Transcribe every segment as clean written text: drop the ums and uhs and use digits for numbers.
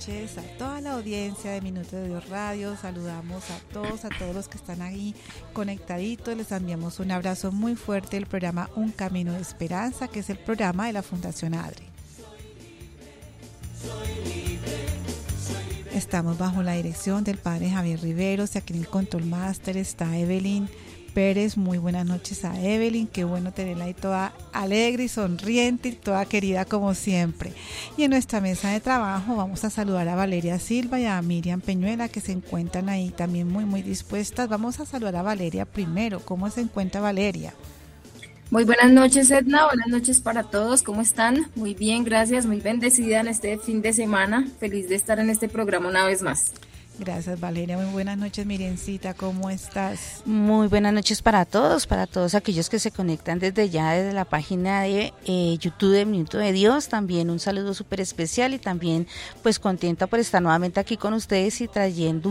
noches a toda la audiencia de Minuto de Dios Radio. Saludamos a todos los que están ahí conectaditos. Les enviamos un abrazo muy fuerte del programa Un Camino de Esperanza, que es el programa de la Fundación ADRE. Estamos bajo la dirección del Padre Javier Riveros y aquí en el Control Master está Evelyn Pérez. Muy buenas noches a Evelyn, qué bueno tenerla ahí toda alegre y sonriente y toda querida como siempre. Y en nuestra mesa de trabajo vamos a saludar a Valeria Silva y a Miriam Peñuela, que se encuentran ahí también muy dispuestas. Vamos a saludar a Valeria primero. ¿Cómo se encuentra Valeria? Muy buenas noches, Edna, buenas noches para todos, ¿cómo están? Muy bien, gracias, muy bendecida en este fin de semana, feliz de estar en este programa una vez más. Gracias, Valeria. Muy buenas noches, Mirencita. ¿Cómo estás? Muy buenas noches para todos aquellos que se conectan desde la página de YouTube de Minuto de Dios. También un saludo súper especial y también pues contenta por estar nuevamente aquí con ustedes y trayendo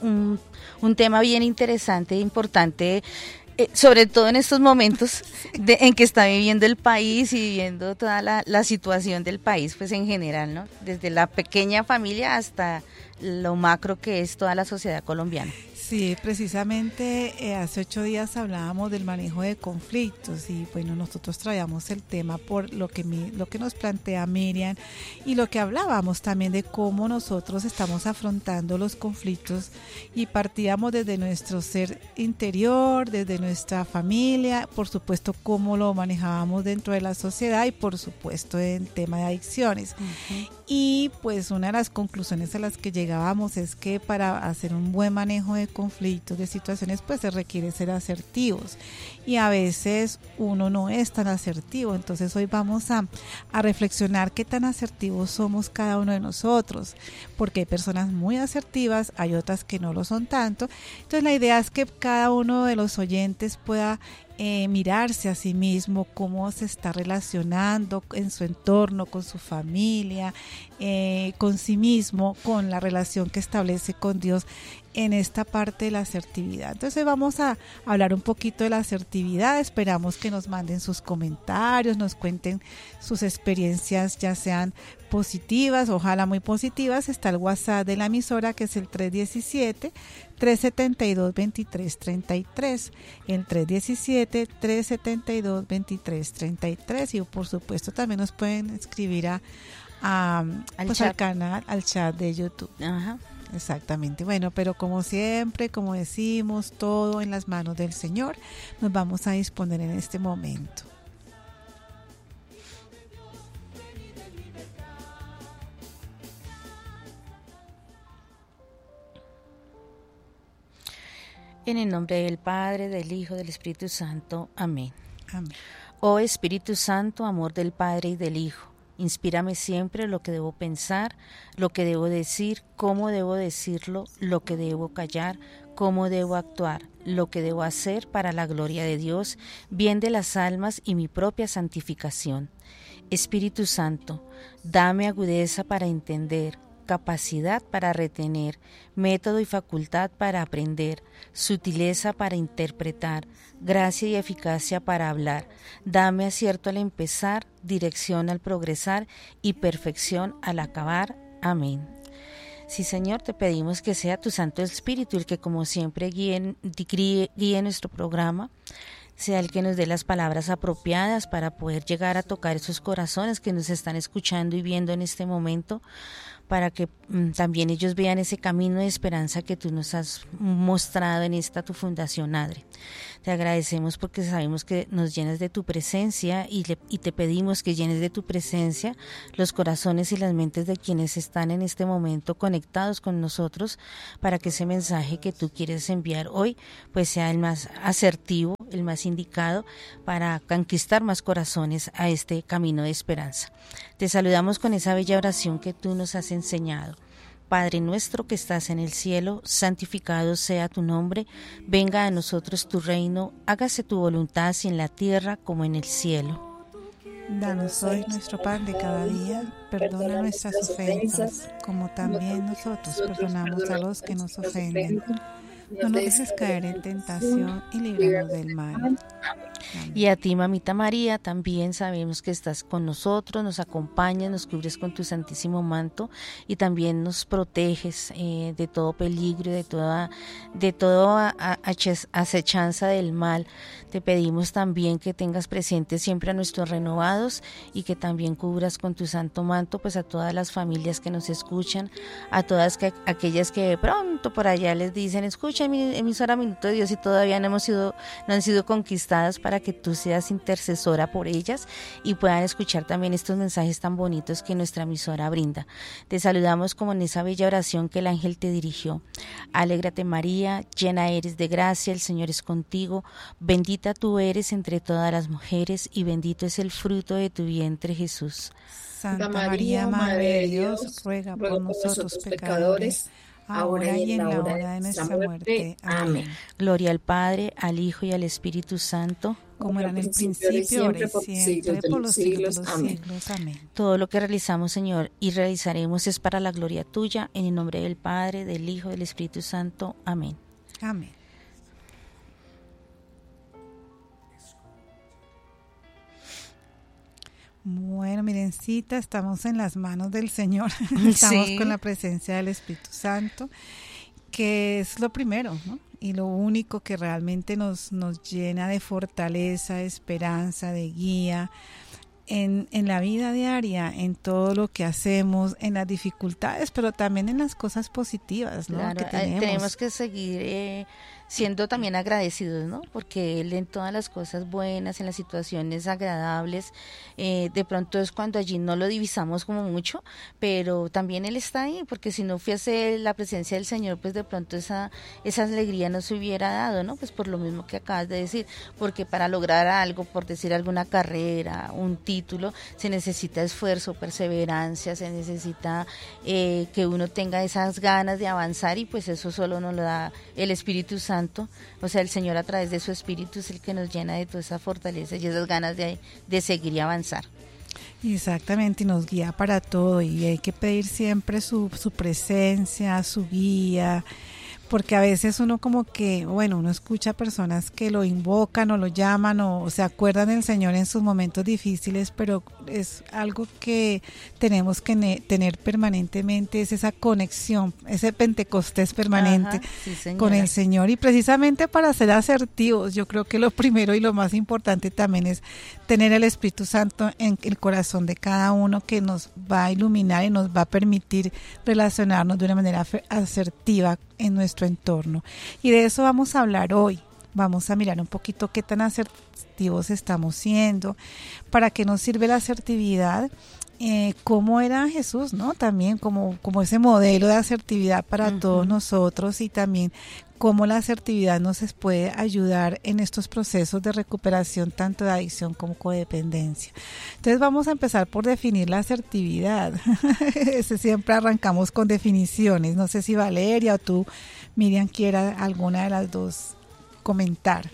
un tema bien interesante e importante, sobre todo en estos momentos en que está viviendo el país y viviendo toda la situación del país pues en general, ¿no? Desde la pequeña familia hasta lo macro que es toda la sociedad colombiana. Sí, precisamente hace 8 días hablábamos del manejo de conflictos y bueno, nosotros traíamos el tema por lo que nos plantea Miriam y lo que hablábamos también de cómo nosotros estamos afrontando los conflictos y partíamos desde nuestro ser interior, desde nuestra familia, por supuesto cómo lo manejábamos dentro de la sociedad y por supuesto en tema de adicciones. Uh-huh. Y pues una de las conclusiones a las que llegábamos es que para hacer un buen manejo de conflictos, de situaciones, pues se requiere ser asertivos y a veces uno no es tan asertivo. Entonces hoy vamos a reflexionar qué tan asertivos somos cada uno de nosotros, porque hay personas muy asertivas, hay otras que no lo son tanto. Entonces la idea es que cada uno de los oyentes pueda mirarse a sí mismo, cómo se está relacionando en su entorno, con su familia, con sí mismo, con la relación que establece con Dios en esta parte de la asertividad. Entonces vamos a hablar un poquito de la asertividad. Esperamos que nos manden sus comentarios, nos cuenten sus experiencias, ya sean positivas, ojalá muy positivas. Está el WhatsApp de la emisora, que es el 317-372-2333, el 317-372-2333, y por supuesto también nos pueden escribir al canal, al chat de YouTube. Ajá. Exactamente. Bueno, pero como siempre, como decimos, todo en las manos del Señor, nos vamos a disponer en este momento. En el nombre del Padre, del Hijo, del Espíritu Santo. Amén. Amén. Oh Espíritu Santo, amor del Padre y del Hijo, inspírame siempre lo que debo pensar, lo que debo decir, cómo debo decirlo, lo que debo callar, cómo debo actuar, lo que debo hacer para la gloria de Dios, bien de las almas y mi propia santificación. Espíritu Santo, dame agudeza para entender, capacidad para retener, método y facultad para aprender, sutileza para interpretar, gracia y eficacia para hablar. Dame acierto al empezar, dirección al progresar y perfección al acabar. Amén. Sí, Señor, te pedimos que sea tu Santo Espíritu el que como siempre guíe nuestro programa, sea el que nos dé las palabras apropiadas para poder llegar a tocar esos corazones que nos están escuchando y viendo en este momento, para que también ellos vean ese camino de esperanza que tú nos has mostrado en esta tu Fundación ADRE. Te agradecemos porque sabemos que nos llenas de tu presencia y te pedimos que llenes de tu presencia los corazones y las mentes de quienes están en este momento conectados con nosotros, para que ese mensaje que tú quieres enviar hoy pues sea el más asertivo, el más indicado para conquistar más corazones a este camino de esperanza. Te saludamos con esa bella oración que tú nos has enseñado. Padre nuestro que estás en el cielo, santificado sea tu nombre, venga a nosotros tu reino, hágase tu voluntad así en la tierra como en el cielo. Danos hoy nuestro pan de cada día, perdona nuestras ofensas, como también nosotros perdonamos a los que nos ofenden. No nos dejes caer en tentación y líbranos del mal. Amén. Y a ti, mamita María, también sabemos que estás con nosotros, nos acompañas, nos cubres con tu santísimo manto y también nos proteges de todo peligro, de toda acechanza del mal. Te pedimos también que tengas presente siempre a nuestros renovados y que también cubras con tu santo manto pues a todas las familias que nos escuchan, a todas aquellas que de pronto por allá les dicen, escucha mi emisora Minuto de Dios y todavía no han sido conquistadas, para que tú seas intercesora por ellas y puedan escuchar también estos mensajes tan bonitos que nuestra emisora brinda. Te saludamos como en esa bella oración que el ángel te dirigió. Alégrate María, llena eres de gracia, el Señor es contigo, bendita tú eres entre todas las mujeres y bendito es el fruto de tu vientre Jesús. Santa María, Madre de Dios, ruega por nosotros pecadores, ahora y en la hora de nuestra muerte. Amén. Gloria al Padre, al Hijo y al Espíritu Santo, como era en el principio, ahora y siempre, por los siglos de los siglos. Amén. Todo lo que realizamos, Señor, y realizaremos es para la gloria tuya, en el nombre del Padre, del Hijo y del Espíritu Santo. Amén. Amén. Bueno, mirencita, estamos en las manos del Señor, estamos con la presencia del Espíritu Santo, que es lo primero, ¿no? Y lo único que realmente nos llena de fortaleza, de esperanza, de guía en la vida diaria, en todo lo que hacemos, en las dificultades, pero también en las cosas positivas, ¿no? Claro, que tenemos que seguir siendo también agradecidos, ¿no? Porque Él en todas las cosas buenas, en las situaciones agradables, de pronto es cuando allí no lo divisamos como mucho, pero también Él está ahí, porque si no fuese la presencia del Señor, pues de pronto esa alegría no se hubiera dado, ¿no? Pues por lo mismo que acabas de decir, porque para lograr algo, por decir alguna carrera, un título, se necesita esfuerzo, perseverancia, se necesita que uno tenga esas ganas de avanzar y pues eso solo nos lo da el Espíritu Santo. O sea, el Señor a través de su Espíritu es el que nos llena de toda esa fortaleza y esas ganas de seguir y avanzar. Exactamente, y nos guía para todo y hay que pedir siempre su presencia, su guía, porque a veces uno como que, bueno, uno escucha personas que lo invocan o lo llaman o se acuerdan del Señor en sus momentos difíciles, pero es algo que tenemos que tener permanentemente, es esa conexión, ese Pentecostés permanente. Ajá, sí, con el Señor, y precisamente para ser asertivos, yo creo que lo primero y lo más importante también es tener el Espíritu Santo en el corazón de cada uno, que nos va a iluminar y nos va a permitir relacionarnos de una manera asertiva en nuestro entorno. Y de eso vamos a hablar hoy. Vamos a mirar un poquito qué tan asertivos estamos siendo, para qué nos sirve la asertividad, cómo era Jesús, ¿no? También como ese modelo de asertividad para todos nosotros, y también cómo la asertividad nos puede ayudar en estos procesos de recuperación tanto de adicción como codependencia. Entonces vamos a empezar por definir la asertividad. Siempre arrancamos con definiciones. No sé si Valeria o tú, Miriam, quiera alguna de las dos comentar.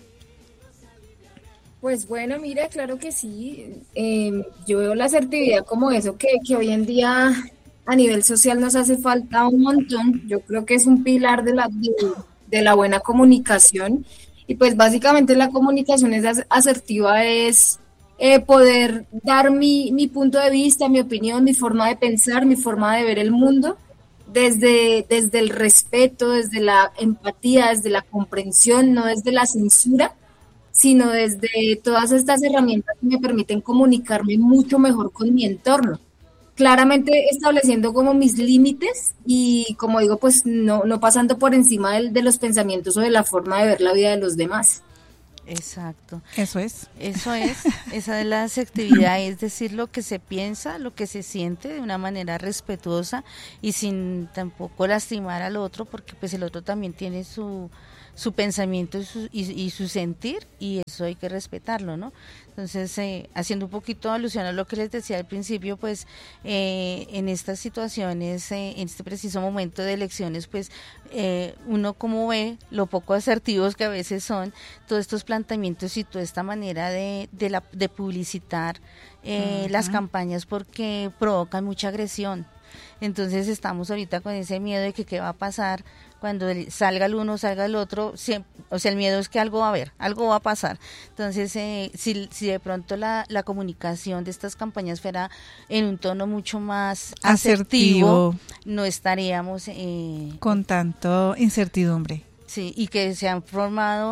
Pues bueno, mira, claro que sí. Yo veo la asertividad como eso que hoy en día a nivel social nos hace falta un montón. Yo creo que es un pilar de la buena comunicación, y pues básicamente la comunicación asertiva es poder dar mi punto de vista, mi opinión, mi forma de pensar, mi forma de ver el mundo desde el respeto, desde la empatía, desde la comprensión, no desde la censura, sino desde todas estas herramientas que me permiten comunicarme mucho mejor con mi entorno. Claramente estableciendo como mis límites y, como digo, pues no pasando por encima de los pensamientos o de la forma de ver la vida de los demás. Exacto. Eso es, esa es la asertividad, es decir, lo que se piensa, lo que se siente de una manera respetuosa y sin tampoco lastimar al otro, porque pues el otro también tiene su pensamiento y su sentir, y eso hay que respetarlo, ¿no? Entonces, haciendo un poquito alusión a lo que les decía al principio, pues en estas situaciones, en este preciso momento de elecciones, pues uno como ve lo poco asertivos que a veces son todos estos planteamientos y toda esta manera de publicitar las campañas, porque provocan mucha agresión. Entonces estamos ahorita con ese miedo de que qué va a pasar cuando salga el uno, salga el otro, o sea, el miedo es que algo va a haber, algo va a pasar. Entonces, si de pronto la comunicación de estas campañas fuera en un tono mucho más asertivo. No estaríamos con tanto incertidumbre. Sí, y que se han formado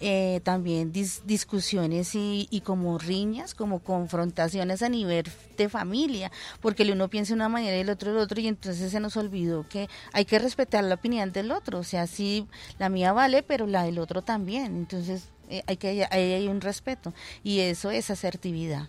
también discusiones y como riñas, como confrontaciones a nivel de familia, porque el uno piensa de una manera y el otro de otra, y entonces se nos olvidó que hay que respetar la opinión del otro, o sea, sí, la mía vale, pero la del otro también, entonces hay un respeto, y eso es asertividad.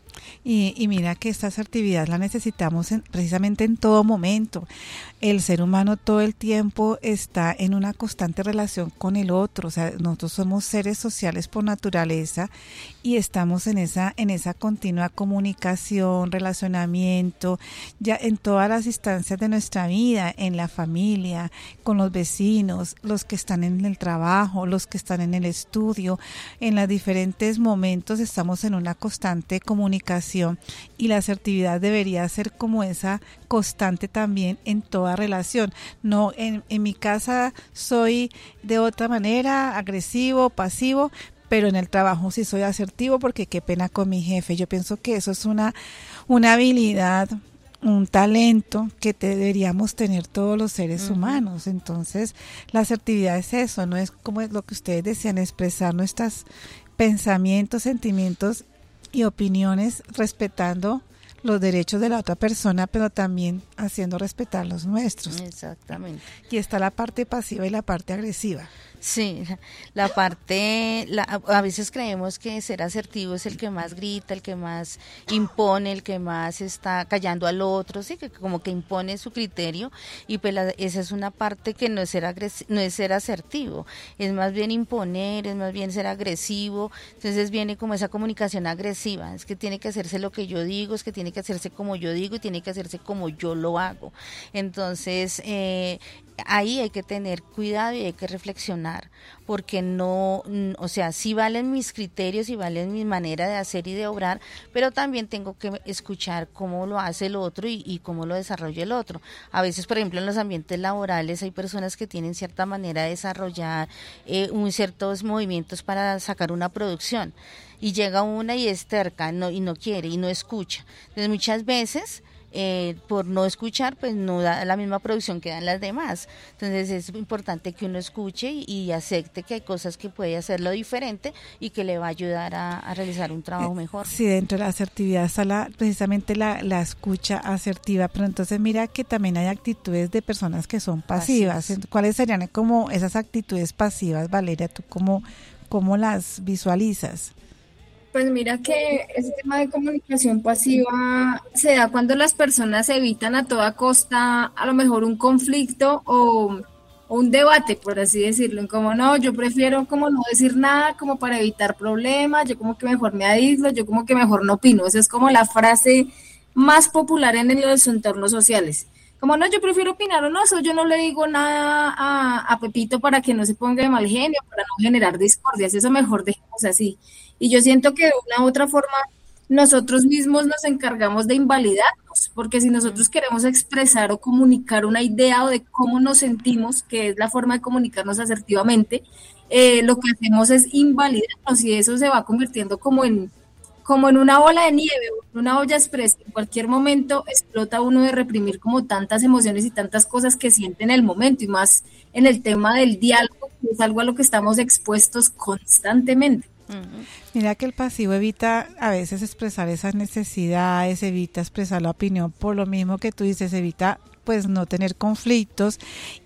Y mira que esta asertividad la necesitamos precisamente en todo momento. El ser humano todo el tiempo está en una constante relación con el otro, o sea, nosotros somos seres sociales por naturaleza y estamos en esa continua comunicación, relacionamiento, ya en todas las instancias de nuestra vida, en la familia, con los vecinos, los que están en el trabajo, los que están en el estudio, en los diferentes momentos estamos en una constante comunicación, y la asertividad debería ser como esa constante también en toda relación. No, en mi casa soy de otra manera, agresivo, pasivo, pero en el trabajo sí soy asertivo porque qué pena con mi jefe. Yo pienso que eso es una habilidad, un talento que deberíamos tener todos los seres humanos. Entonces, la asertividad es eso, no es como es lo que ustedes decían, expresar nuestros pensamientos, sentimientos y opiniones respetando los derechos de la otra persona, pero también haciendo respetar los nuestros. Exactamente. Y está la parte pasiva y la parte agresiva. Sí, la parte, a veces creemos que ser asertivo es el que más grita, el que más impone, el que más está callando al otro, sí, que como que impone su criterio, y pues esa es una parte que no es ser asertivo, es más bien imponer, es más bien ser agresivo. Entonces viene como esa comunicación agresiva, es que tiene que hacerse lo que yo digo, es que tiene que hacerse como yo digo y tiene que hacerse como yo lo hago. Entonces, ahí hay que tener cuidado y hay que reflexionar, porque o sea, sí valen mis criterios y valen mi manera de hacer y de obrar, pero también tengo que escuchar cómo lo hace el otro y cómo lo desarrolla el otro. A veces, por ejemplo, en los ambientes laborales hay personas que tienen cierta manera de desarrollar ciertos movimientos para sacar una producción, y llega una y es terca, y no quiere y no escucha. Entonces muchas veces por no escuchar, pues no da la misma producción que dan las demás. Entonces es importante que uno escuche y acepte que hay cosas que puede hacerlo diferente y que le va a ayudar a realizar un trabajo mejor. Sí, dentro de la asertividad está precisamente la escucha asertiva, pero entonces mira que también hay actitudes de personas que son pasivas. ¿Cuáles serían como esas actitudes pasivas, Valeria? ¿Tú cómo las visualizas? Pues mira que ese tema de comunicación pasiva se da cuando las personas evitan a toda costa a lo mejor un conflicto o un debate, por así decirlo, como no, yo prefiero como no decir nada como para evitar problemas, yo como que mejor me aíslo, yo como que mejor no opino. Esa es como la frase más popular en los entornos sociales. Como no, yo prefiero opinar o no, eso yo no le digo nada a Pepito para que no se ponga de mal genio, para no generar discordias, eso mejor dejemos así. Y yo siento que de una u otra forma nosotros mismos nos encargamos de invalidarnos, porque si nosotros queremos expresar o comunicar una idea o de cómo nos sentimos, que es la forma de comunicarnos asertivamente, lo que hacemos es invalidarnos, y eso se va convirtiendo como en una bola de nieve, una olla expresa. En cualquier momento explota uno de reprimir como tantas emociones y tantas cosas que siente en el momento, y más en el tema del diálogo, que es algo a lo que estamos expuestos constantemente. Mira que el pasivo evita a veces expresar esas necesidades, evita expresar la opinión, por lo mismo que tú dices, evita pues no tener conflictos,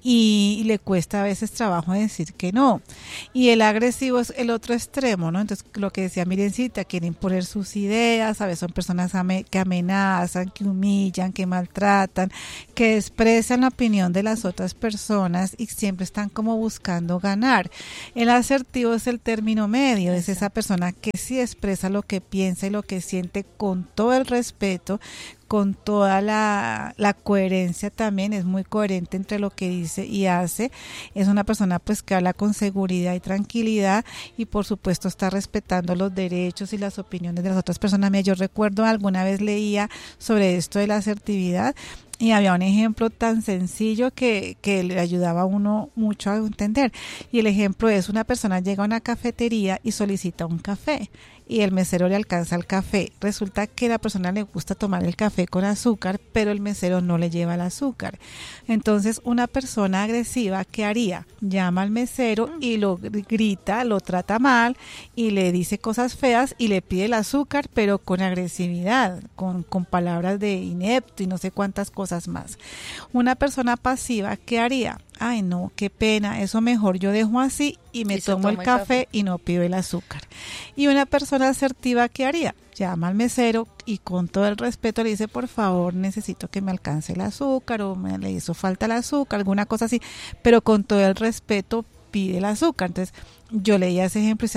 y le cuesta a veces trabajo decir que no. Y el agresivo es el otro extremo, ¿no? Entonces, lo que decía Mirencita, quieren imponer sus ideas, a veces son personas que amenazan, que humillan, que maltratan, que expresan la opinión de las otras personas y siempre están como buscando ganar. El asertivo es el término medio, es esa persona que sí expresa lo que piensa y lo que siente con todo el respeto, con toda la coherencia también, es muy coherente entre lo que dice y hace. Es una persona pues que habla con seguridad y tranquilidad y por supuesto está respetando los derechos y las opiniones de las otras personas. Yo recuerdo alguna vez leía sobre esto de la asertividad y había un ejemplo tan sencillo que le ayudaba a uno mucho a entender. Y el ejemplo es: una persona llega a una cafetería y solicita un café y el mesero le alcanza el café. Resulta que a la persona le gusta tomar el café con azúcar, pero el mesero no le lleva el azúcar. Entonces, una persona agresiva, ¿qué haría? Llama al mesero y lo grita, lo trata mal y le dice cosas feas y le pide el azúcar, pero con agresividad, con palabras de inepto y no sé cuántas cosas más. Una persona pasiva, ¿qué haría? Ay, no, qué pena, eso mejor yo dejo así y me tomo el café y no pido el azúcar. Y una persona asertiva, ¿qué haría? Llama al mesero y con todo el respeto le dice: por favor, necesito que me alcance el azúcar, o le hizo falta el azúcar, alguna cosa así, pero con todo el respeto pide el azúcar. Entonces yo leía ese ejemplo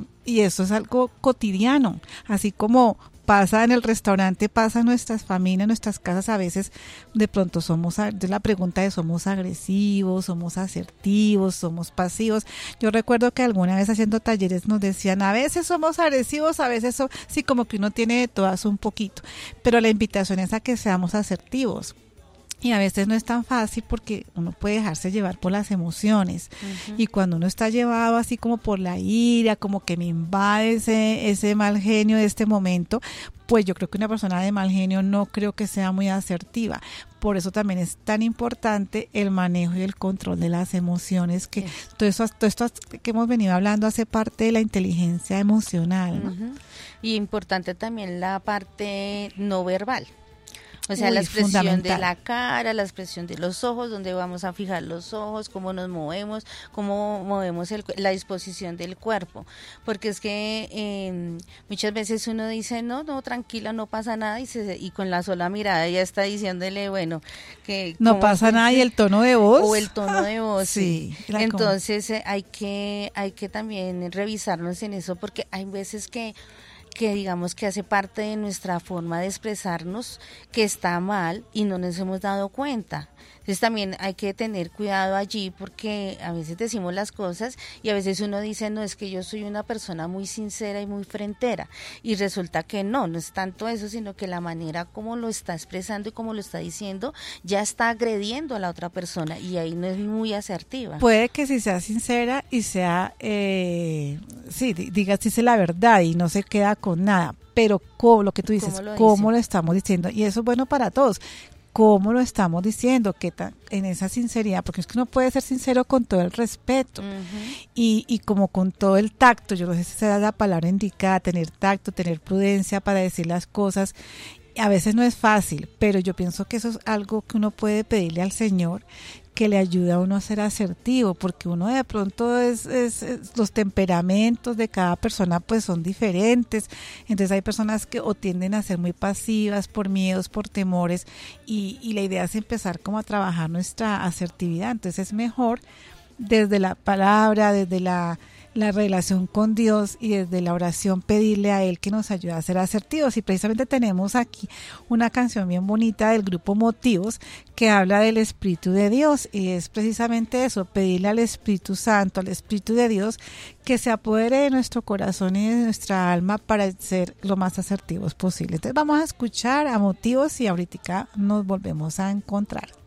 y eso es algo cotidiano, así como pasa en el restaurante, pasa en nuestras familias, en nuestras casas. A veces de pronto la pregunta de somos agresivos, somos asertivos, somos pasivos. Yo recuerdo que alguna vez haciendo talleres nos decían: a veces somos agresivos, a veces sí, como que uno tiene de todas un poquito, pero la invitación es a que seamos asertivos. Y a veces no es tan fácil porque uno puede dejarse llevar por las emociones. Y cuando uno está llevado así como por la ira, como que me invade ese mal genio de este momento, pues yo creo que una persona de mal genio no creo que sea muy asertiva. Por eso también es tan importante el manejo y el control de las emociones, que todo esto que hemos venido hablando hace parte de la inteligencia emocional, ¿no? Y importante también la parte no verbal. O sea, la expresión de la cara, la expresión de los ojos, dónde vamos a fijar los ojos, cómo nos movemos, cómo movemos la disposición del cuerpo. Porque es que muchas veces uno dice: no, tranquila, no pasa nada, y con la sola mirada ya está diciéndole, bueno, que no pasa nada, y el tono de voz. O el tono de voz, sí. Entonces hay que también revisarnos en eso, porque hay veces que digamos que hace parte de nuestra forma de expresarnos, que está mal y no nos hemos dado cuenta. Entonces también hay que tener cuidado allí, porque a veces decimos las cosas y a veces uno dice: no, es que yo soy una persona muy sincera y muy frentera, y resulta que no es tanto eso, sino que la manera como lo está expresando y como lo está diciendo ya está agrediendo a la otra persona, y ahí no es muy asertiva. Puede que sí sea sincera y sea, diga la verdad y no se queda con nada, pero como lo que tú dices, ¿cómo lo estamos diciendo? Y eso es bueno para todos. ¿Cómo lo estamos diciendo? En esa sinceridad, porque es que uno puede ser sincero con todo el respeto y como con todo el tacto. Yo no sé si será la palabra indicada: tener tacto, tener prudencia para decir las cosas. A veces no es fácil, pero yo pienso que eso es algo que uno puede pedirle al Señor, que le ayuda a uno a ser asertivo, porque uno de pronto los temperamentos de cada persona pues son diferentes. Entonces hay personas que o tienden a ser muy pasivas por miedos, por temores, y la idea es empezar como a trabajar nuestra asertividad. Entonces es mejor desde la palabra, desde la relación con Dios y desde la oración pedirle a Él que nos ayude a ser asertivos. Y precisamente tenemos aquí una canción bien bonita del grupo Motivos que habla del Espíritu de Dios, y es precisamente eso: pedirle al Espíritu Santo, al Espíritu de Dios, que se apodere de nuestro corazón y de nuestra alma para ser lo más asertivos posible. Entonces vamos a escuchar a Motivos y ahorita nos volvemos a encontrar.